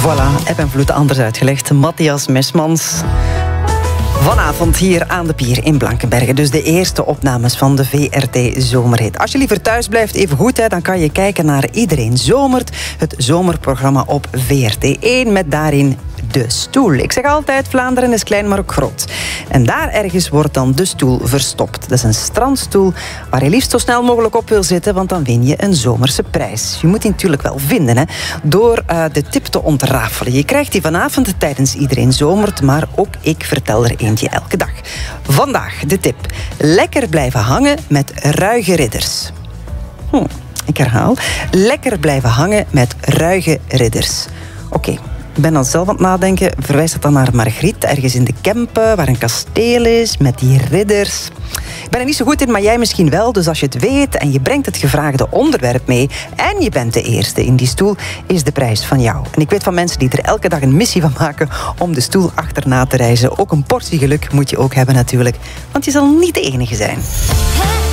Voilà, eb en vloed anders uitgelegd. Matthias Mesmans. Vanavond hier aan de Pier in Blankenberge. Dus de eerste opnames van de VRT Zomerhit. Als je liever thuis blijft, even goed, dan kan je kijken naar Iedereen Zomert. Het zomerprogramma op VRT1 met daarin De Stoel. Ik zeg altijd, Vlaanderen is klein, maar ook groot. En daar ergens wordt dan De Stoel verstopt. Dat is een strandstoel waar je liefst zo snel mogelijk op wil zitten, want dan win je een zomerse prijs. Je moet die natuurlijk wel vinden, door de tip te ontrafelen. Je krijgt die vanavond tijdens Iedereen Zomert, maar ook ik vertel er eentje elke dag. Vandaag de tip. Lekker blijven hangen met ruige ridders. Ik herhaal. Lekker blijven hangen met ruige ridders. Oké. Ik ben dan zelf aan het nadenken. Verwijs het dan naar Margriet, ergens in de Kempen, waar een kasteel is, met die ridders. Ik ben er niet zo goed in, maar jij misschien wel. Dus als je het weet en je brengt het gevraagde onderwerp mee en je bent de eerste in die stoel, is de prijs van jou. En ik weet van mensen die er elke dag een missie van maken om de stoel achterna te reizen. Ook een portie geluk moet je ook hebben natuurlijk, want je zal niet de enige zijn.